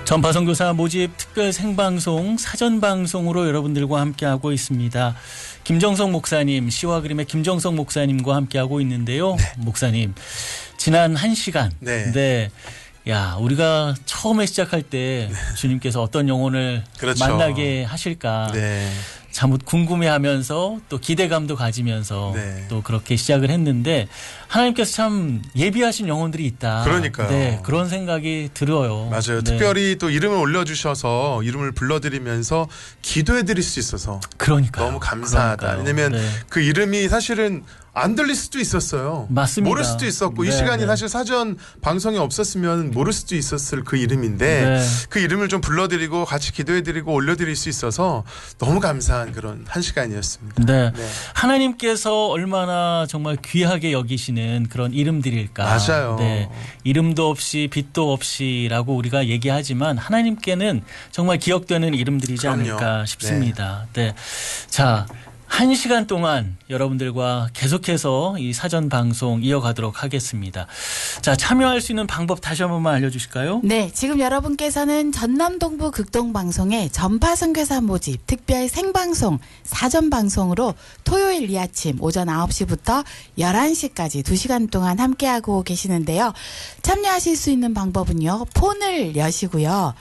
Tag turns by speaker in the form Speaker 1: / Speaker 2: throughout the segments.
Speaker 1: 전파선교사 모집 특별 생방송 사전방송으로 여러분들과 함께하고 있습니다. 김정석 목사님, 시와 그림의 김정석 목사님과 함께하고 있는데요.
Speaker 2: 네.
Speaker 1: 목사님, 지난 1시간.
Speaker 2: 네.
Speaker 1: 야, 우리가 처음에 시작할 때 주님께서 어떤 영혼을
Speaker 2: 그렇죠.
Speaker 1: 만나게 하실까.
Speaker 2: 네.
Speaker 1: 참 궁금해하면서 또 기대감도 가지면서
Speaker 2: 네.
Speaker 1: 또 그렇게 시작을 했는데 하나님께서 참 예비하신 영혼들이 있다.
Speaker 2: 그러니까요.
Speaker 1: 네, 그런 생각이 들어요.
Speaker 2: 맞아요.
Speaker 1: 네.
Speaker 2: 특별히 또 이름을 올려주셔서 이름을 불러드리면서 기도해드릴 수 있어서
Speaker 1: 그러니까요.
Speaker 2: 너무 감사하다.
Speaker 1: 그러니까요.
Speaker 2: 왜냐면
Speaker 1: 네.
Speaker 2: 그 이름이 사실은 안 들릴 수도 있었어요.
Speaker 1: 맞습니다.
Speaker 2: 모를 수도 있었고
Speaker 1: 네,
Speaker 2: 이 시간이
Speaker 1: 네.
Speaker 2: 사실 사전 방송이 없었으면 모를 수도 있었을 그 이름인데
Speaker 1: 네.
Speaker 2: 그 이름을 좀 불러드리고 같이 기도해드리고 올려드릴 수 있어서 너무 감사한 그런 한 시간이었습니다.
Speaker 1: 네.
Speaker 2: 네.
Speaker 1: 하나님께서 얼마나 정말 귀하게 여기시는 그런 이름들일까.
Speaker 2: 맞아요.
Speaker 1: 네. 이름도 없이 빛도 없이라고 우리가 얘기하지만 하나님께는 정말 기억되는 이름들이지
Speaker 2: 그럼요.
Speaker 1: 않을까 싶습니다. 네. 자, 1시간 동안 여러분들과 계속해서 이 사전 방송 이어가도록 하겠습니다. 자, 참여할 수 있는 방법 다시 한 번만 알려주실까요?
Speaker 3: 네, 지금 여러분께서는 전남동부 극동방송의 전파선교사 모집 특별 생방송 사전방송으로 토요일 이 아침 오전 9시부터 11시까지 2시간 동안 함께하고 계시는데요. 참여하실 수 있는 방법은요. 폰을 여시고요.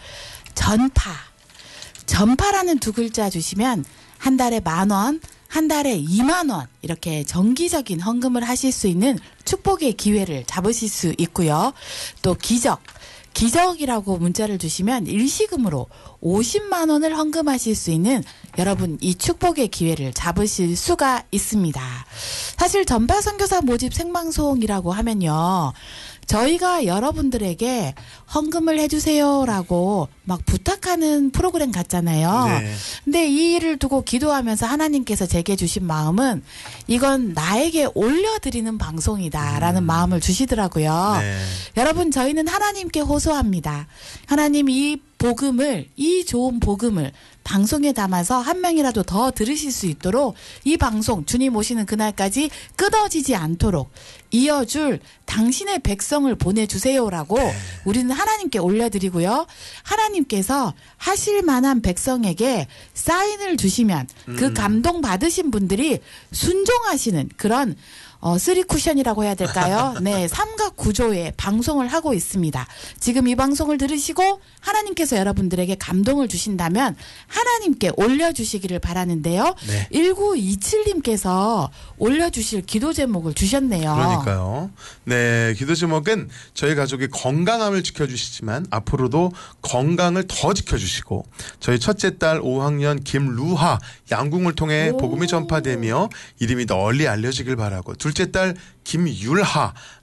Speaker 3: 전파라는 두 글자 주시면 한 달에 10,000원, 한 달에 20,000원 이렇게 정기적인 헌금을 하실 수 있는 축복의 기회를 잡으실 수 있고요. 또 기적이라고 문자를 주시면 일시금으로 50만 원을 헌금하실 수 있는 여러분 이 축복의 기회를 잡으실 수가 있습니다. 사실 전파선교사 모집 생방송이라고 하면요. 저희가 여러분들에게 헌금을 해주세요라고 막 부탁하는 프로그램 같잖아요.
Speaker 2: 네.
Speaker 3: 근데 이 일을 두고 기도하면서 하나님께서 제게 주신 마음은 이건 나에게 올려드리는 방송이다라는 마음을 주시더라고요.
Speaker 2: 네.
Speaker 3: 여러분 저희는 하나님께 호소합니다. 하나님 이 좋은 복음을 방송에 담아서 한 명이라도 더 들으실 수 있도록 이 방송 주님 오시는 그날까지 끊어지지 않도록 이어줄 당신의 백성을 보내주세요라고 우리는 하나님께 올려드리고요. 하나님께서 하실 만한 백성에게 사인을 주시면 그 감동 받으신 분들이 순종하시는 그런 쓰리 쿠션이라고 해야 될까요? 네, 삼각 구조의 방송을 하고 있습니다. 지금 이 방송을 들으시고 하나님께서 여러분들에게 감동을 주신다면 하나님께 올려주시기를 바라는데요.
Speaker 2: 네.
Speaker 3: 1927님께서 올려주실 기도 제목을 주셨네요.
Speaker 2: 그러니까요. 네, 기도 제목은 저희 가족의 건강함을 지켜주시지만 앞으로도 건강을 더 지켜주시고 저희 첫째 딸 5학년 김루하 양궁을 통해 복음이 전파되며 이름이 널리 알려지길 바라고 둘째 딸 김율하